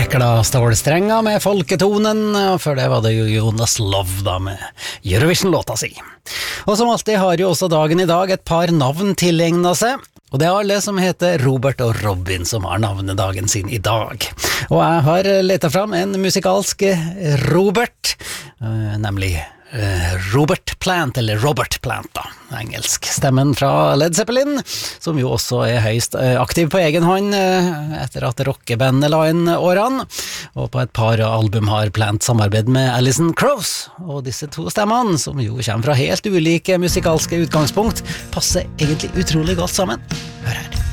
Hekla stålstrenger med folketonen, og før det var det jo Jonas Love da med Eurovision-låta si. Og som alltid har jo også dagen i dag et par navn tilegnet seg, og det er alle som heter Robert og Robin som har navnedagen sin i dag. Og jeg har letet fram en musikalsk Robert, nemlig Robert Plant, eller Robert Plant da, engelsk. Stemmen fra Led Zeppelin, som jo også er høyst aktiv på egen hånd etter at rockebandet la inn årene, og på et par album har Plant samarbeid med Alison Krauss, og disse to stemmene, som jo kommer fra helt ulike musikalske utgangspunkt, passer egentlig utrolig godt sammen. Hør her.